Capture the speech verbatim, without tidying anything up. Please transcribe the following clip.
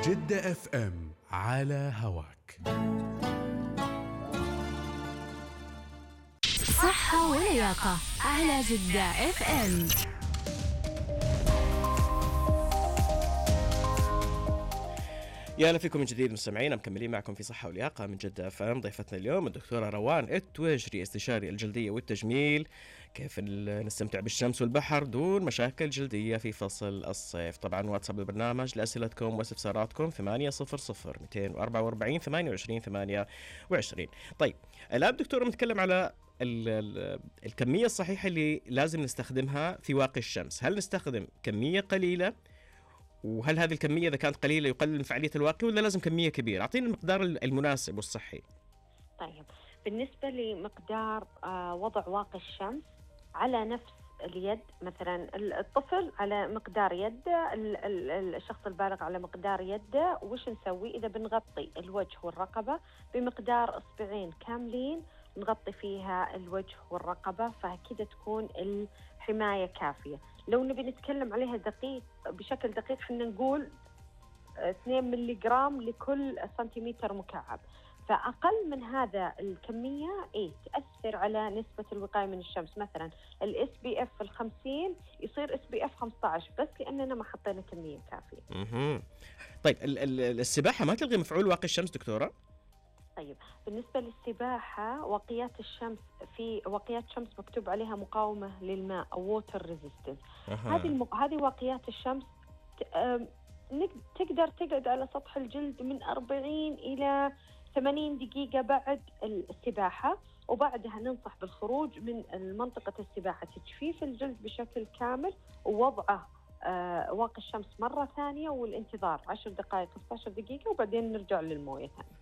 جدة اف ام على هواك. صحة ولياقة على جدة اف ام. يا هلا فيكم من جديد مستمعين، مكملين معكم في صحة ولياقة من جدة اف ام. ضيفتنا اليوم الدكتورة روان التويجري، استشاري الجلدية والتجميل. كيف نستمتع بالشمس والبحر دون مشاكل جلدية في فصل الصيف؟ طبعا واتساب البرنامج لأسئلتكم واستفساراتكم ثمانية صفر صفر مئتين وأربعة وأربعين ثمانية وعشرين ثمانية وعشرين. طيب الآن دكتورة بنتكلم على ال ال الكمية الصحيحة اللي لازم نستخدمها في واقي الشمس. هل نستخدم كمية قليلة؟ وهل هذه الكمية إذا كانت قليلة يقلل من فعالية الواقي، ولا لازم كمية كبيرة؟ أعطينا المقدار المناسب والصحي. طيب بالنسبة لمقدار آه وضع واقي الشمس على نفس اليد، مثلا الطفل على مقدار يده، الشخص البالغ على مقدار يده، وش نسوي؟ إذا بنغطي الوجه والرقبة بمقدار إصبعين كاملين نغطي فيها الوجه والرقبة، فكذا تكون الحماية كافية. لو نبي نتكلم عليها دقيق بشكل دقيق حنا نقول اثنين ملي جرام لكل سنتيمتر مكعب، فأقل من هذا الكمية إيه تأثر على نسبة الوقاية من الشمس. مثلا الاس بي اف الخمسين يصير اس بي اف خمسة عشر بس لأننا ما حطينا كمية كافية. مه. طيب السباحة ما تلغي مفعول واقي الشمس دكتورة؟ طيب بالنسبة للسباحة واقيات الشمس، في واقيات شمس مكتوب عليها مقاومة للماء أو water resistance. هذه المق... هذه واقيات الشمس ت... تقدر تقعد على سطح الجلد من أربعين إلى ثمانين دقيقة بعد السباحة، وبعدها ننصح بالخروج من منطقة السباحة، تجفيف الجلد بشكل كامل ووضعه آه واقي الشمس مرة ثانية، والانتظار عشر دقائق خمسة عشر دقيقة، وبعدين نرجع للموية ثانية.